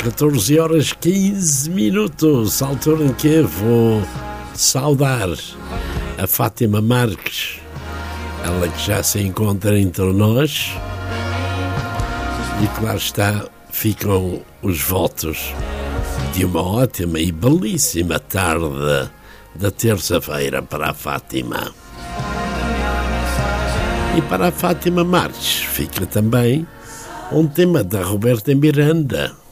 14 horas 15 minutos, altura em que vou saudar a Fátima Marques, ela que já se encontra entre nós, e claro está, ficam os votos de uma ótima e belíssima tarde da terça-feira para a Fátima. E para a Fátima Marques fica também um tema da Roberta Miranda,